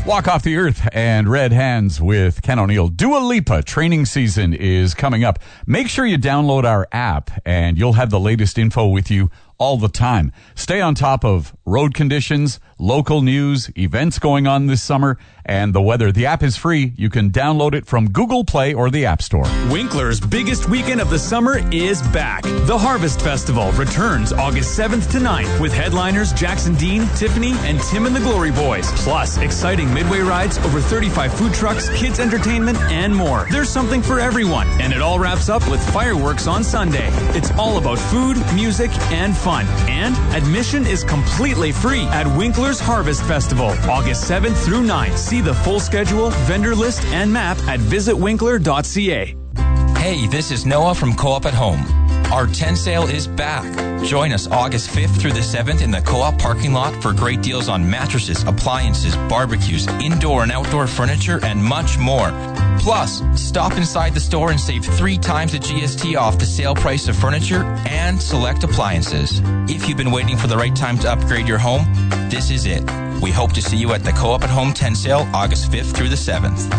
Walk Off the Earth and Red Hands with Ken O'Neill. Dua Lipa training season is coming up. Make sure you download our app and you'll have the latest info with you all the time. Stay on top of road conditions, local news, events going on this summer, and the weather. The app is free. You can download it from Google Play or the App Store. Winkler's biggest weekend of the summer is back. The Harvest Festival returns August 7th to 9th with headliners Jackson Dean, Tiffany, and Tim and the Glory Boys. Plus, exciting midway rides, over 35 food trucks, kids entertainment, and more. There's something for everyone, and it all wraps up with fireworks on Sunday. It's all about food, music, and fun. And admission is completely free at Winkler's Harvest Festival, August 7th through 9th. See the full schedule, vendor list, and map at visitwinkler.ca. Hey, this is Noah from Co-op at Home. Our 10 sale is back. Join us August 5th through the 7th in the Co-op parking lot for great deals on mattresses, appliances, barbecues, indoor and outdoor furniture, and much more. Plus, stop inside the store and save 3 times the GST off the sale price of furniture and select appliances. If you've been waiting for the right time to upgrade your home, this is it. We hope to see you at the Co-op at Home 10 sale August 5th through the 7th.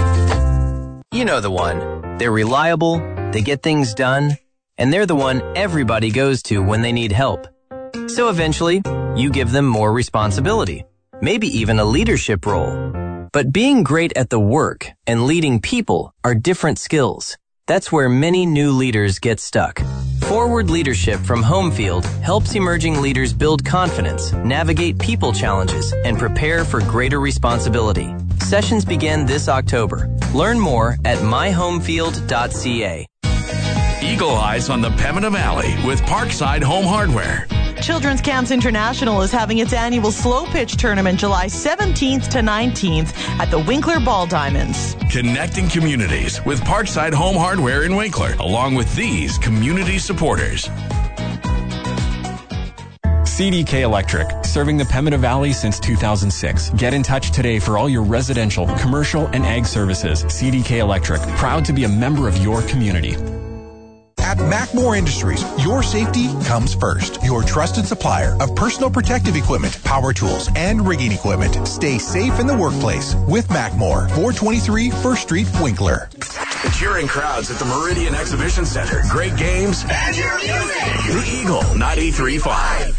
You know the one. They're reliable, they get things done, and they're the one everybody goes to when they need help. So eventually, you give them more responsibility, maybe even a leadership role. But being great at the work and leading people are different skills. That's where many new leaders get stuck. Forward Leadership from Homefield helps emerging leaders build confidence, navigate people challenges, and prepare for greater responsibility. Sessions begin this October. Learn more at myhomefield.ca. Eagle Eyes on the Pembina Valley with Parkside Home Hardware. Children's Camps International is having its annual slow pitch tournament July 17th to 19th at the Winkler Ball Diamonds. Connecting communities with Parkside Home Hardware in Winkler, along with these community supporters. CDK Electric, serving the Pembina Valley since 2006. Get in touch today for all your residential, commercial, and ag services. CDK Electric, proud to be a member of your community. At Macmore Industries, your safety comes first. Your trusted supplier of personal protective equipment, power tools, and rigging equipment. Stay safe in the workplace with Macmore, 423 1st Street, Winkler. The cheering crowds at the Meridian Exhibition Center. Great games. And your music. The Eagle 93.5.